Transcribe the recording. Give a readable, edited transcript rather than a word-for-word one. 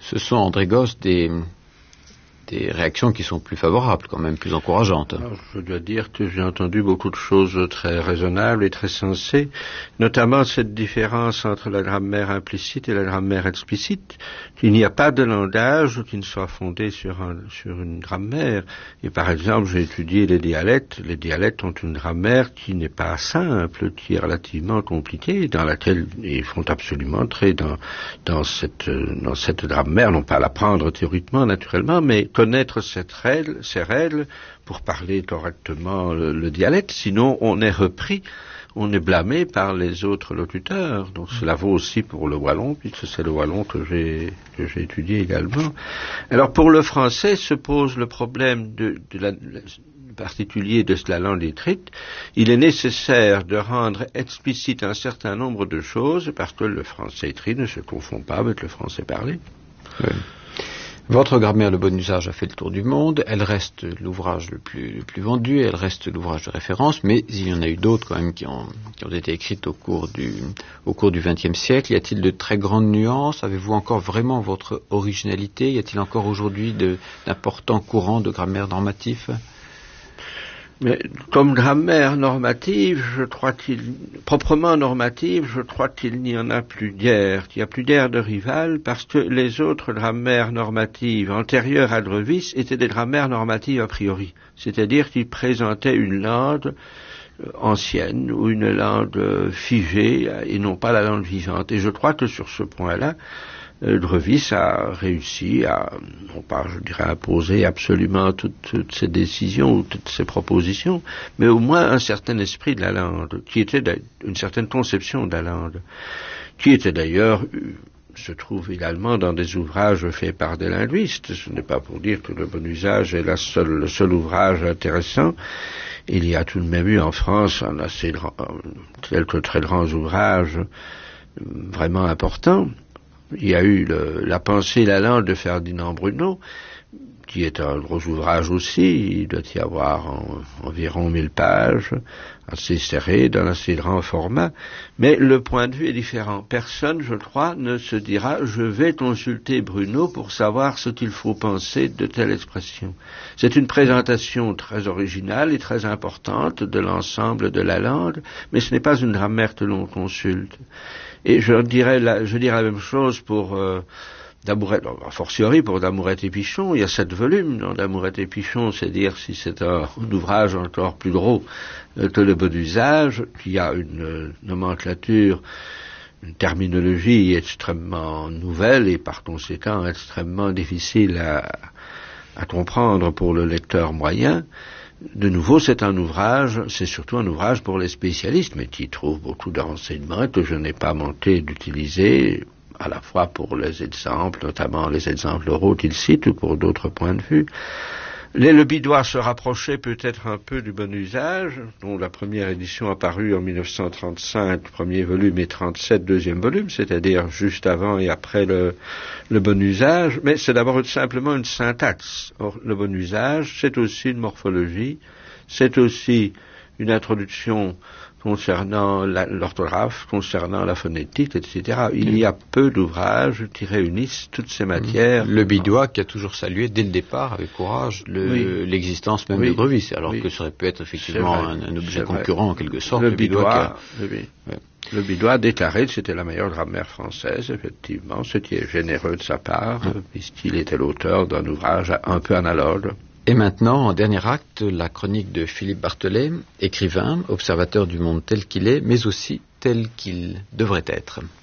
Ce sont, André Gosse, des réactions qui sont plus favorables, quand même, plus encourageantes. Alors, je dois dire que j'ai entendu beaucoup de choses très raisonnables et très sensées, notamment cette différence entre la grammaire implicite et la grammaire explicite. Il n'y a pas de langage qui ne soit fondé sur une grammaire. Et par exemple, j'ai étudié les dialectes. Les dialectes ont une grammaire qui n'est pas simple, qui est relativement compliquée, dans laquelle ils font absolument entrer dans cette grammaire, non pas l'apprendre théoriquement, naturellement, mais connaître ces règles pour parler correctement le dialecte, sinon on est repris, on est blâmé par les autres locuteurs. Donc cela vaut aussi pour le wallon, puisque c'est le wallon que j'ai étudié également. Alors pour le français se pose le problème particulier de la langue écrite. Il est nécessaire de rendre explicite un certain nombre de choses, parce que le français écrit ne se confond pas avec le français parlé. Oui. Votre grammaire, le bon usage, a fait le tour du monde. Elle reste l'ouvrage le plus vendu, elle reste l'ouvrage de référence, mais il y en a eu d'autres quand même qui ont été écrites au cours du XXe siècle. Y a-t-il de très grandes nuances? Avez-vous encore vraiment votre originalité? Y a-t-il encore aujourd'hui d'importants courants de grammaire normatif? Mais comme grammaire normative, proprement normative, je crois qu'il n'y en a plus guère. Il n'y a plus guère de rival parce que les autres grammaires normatives antérieures à Drevis étaient des grammaires normatives a priori. C'est-à-dire qu'ils présentaient une langue ancienne ou une langue figée et non pas la langue vivante. Et je crois que sur ce point-là, Drevis a réussi à, non pas, je dirais, imposer absolument toutes ses décisions ou toutes ses propositions, mais au moins un certain esprit de la langue, qui était une certaine conception de la langue, qui était d'ailleurs, se trouve également dans des ouvrages faits par des linguistes. Ce n'est pas pour dire que le bon usage est le seul ouvrage intéressant. Il y a tout de même eu en France quelques très grands ouvrages vraiment importants. Il y a eu la pensée et la langue de Ferdinand Bruno, qui est un gros ouvrage aussi. Il doit y avoir environ 1000 pages, assez serré, dans assez grand format. Mais le point de vue est différent. Personne, je crois, ne se dira « je vais consulter Bruno pour savoir ce qu'il faut penser de telle expression ». C'est une présentation très originale et très importante de l'ensemble de la langue, mais ce n'est pas une grammaire que l'on consulte. Et je dirais la même chose pour Damourette, a fortiori pour Damourette et Pichon. Il y a 7 volumes dans Damourette et Pichon, c'est dire si c'est un ouvrage encore plus gros que le bon usage, qui a une nomenclature, une terminologie extrêmement nouvelle et par conséquent extrêmement difficile à comprendre pour le lecteur moyen. De nouveau, c'est surtout un ouvrage pour les spécialistes, mais qui trouve beaucoup de renseignements que je n'ai pas manqué d'utiliser, à la fois pour les exemples, notamment les exemples oraux qu'il cite, ou pour d'autres points de vue. Les Lebi doit se rapprocher peut-être un peu du bon usage, dont la première édition a paru en 1935, premier volume, et 37, deuxième volume, c'est-à-dire juste avant et après le bon usage, mais c'est d'abord simplement une syntaxe. Or, le bon usage, c'est aussi une morphologie, c'est aussi une introduction concernant l'orthographe, concernant la phonétique, etc. Il y a peu d'ouvrages qui réunissent toutes ces matières. Le Bidois qui a toujours salué dès le départ, avec courage, l'existence même de Drevis, alors que ça aurait pu être effectivement un objet concurrent en quelque sorte. Le Bidois a déclaré que c'était la meilleure grammaire française, effectivement, ce qui est généreux de sa part, puisqu'il était l'auteur d'un ouvrage un peu analogue. Et maintenant, en dernier acte, la chronique de Philippe Barthelet, écrivain, observateur du monde tel qu'il est, mais aussi tel qu'il devrait être.